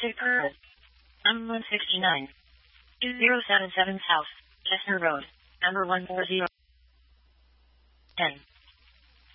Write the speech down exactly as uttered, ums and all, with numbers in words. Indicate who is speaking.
Speaker 1: to Pearl. I'm one sixty-nine. two zero seven seven South, Chestnut Road, number one four zero. ten.